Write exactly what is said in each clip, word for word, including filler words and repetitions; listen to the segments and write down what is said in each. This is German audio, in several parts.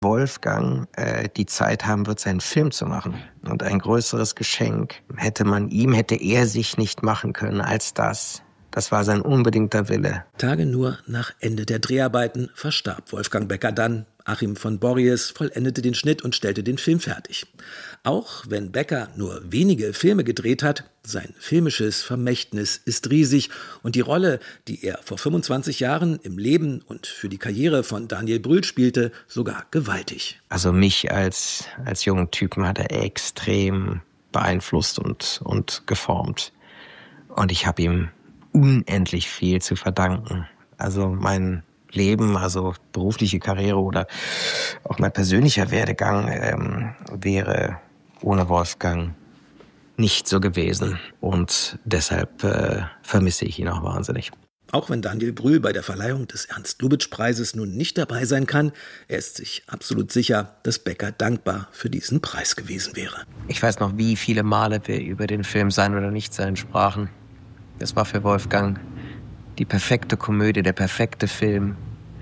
Wolfgang äh, die Zeit haben wird, seinen Film zu machen. Und ein größeres Geschenk hätte man ihm, hätte er sich nicht machen können als das. Das war sein unbedingter Wille. Tage nur nach Ende der Dreharbeiten verstarb Wolfgang Becker dann. Achim von Borries vollendete den Schnitt und stellte den Film fertig. Auch wenn Becker nur wenige Filme gedreht hat, sein filmisches Vermächtnis ist riesig und die Rolle, die er vor fünfundzwanzig Jahren im Leben und für die Karriere von Daniel Brühl spielte, sogar gewaltig. Also mich als, als jungen Typen hat er extrem beeinflusst und, und geformt. Und ich habe ihm unendlich viel zu verdanken. Also mein Leben, also berufliche Karriere oder auch mein persönlicher Werdegang ähm, wäre ohne Wolfgang nicht so gewesen. Und deshalb äh, vermisse ich ihn auch wahnsinnig. Auch wenn Daniel Brühl bei der Verleihung des Ernst-Lubitsch-Preises nun nicht dabei sein kann, er ist sich absolut sicher, dass Becker dankbar für diesen Preis gewesen wäre. Ich weiß noch, wie viele Male wir über den Film Sein oder Nichtsein sprachen. Das war für Wolfgang die perfekte Komödie, der perfekte Film.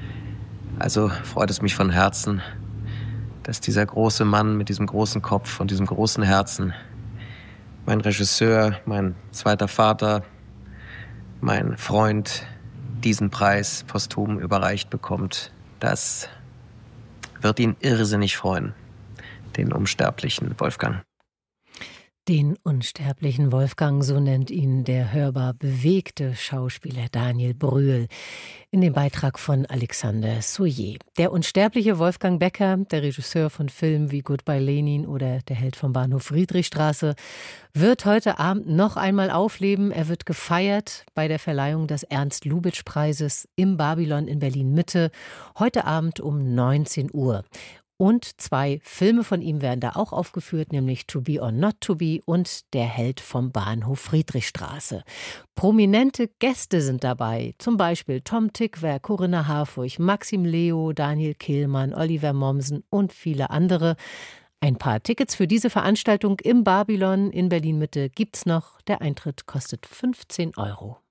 Also freut es mich von Herzen, dass dieser große Mann mit diesem großen Kopf und diesem großen Herzen, mein Regisseur, mein zweiter Vater, mein Freund, diesen Preis posthum überreicht bekommt. Das wird ihn irrsinnig freuen, den unsterblichen Wolfgang. Den unsterblichen Wolfgang, so nennt ihn der hörbar bewegte Schauspieler Daniel Brühl in dem Beitrag von Alexander Soyer. Der unsterbliche Wolfgang Becker, der Regisseur von Filmen wie Goodbye Lenin oder Der Held vom Bahnhof Friedrichstraße, wird heute Abend noch einmal aufleben. Er wird gefeiert bei der Verleihung des Ernst-Lubitsch-Preises im Babylon in Berlin-Mitte, heute Abend um neunzehn Uhr. Und zwei Filme von ihm werden da auch aufgeführt, nämlich To Be or Not to Be und Der Held vom Bahnhof Friedrichstraße. Prominente Gäste sind dabei, zum Beispiel Tom Tykwer, Corinna Harfurch, Maxim Leo, Daniel Kehlmann, Oliver Mommsen und viele andere. Ein paar Tickets für diese Veranstaltung im Babylon in Berlin-Mitte gibt's noch. Der Eintritt kostet fünfzehn Euro.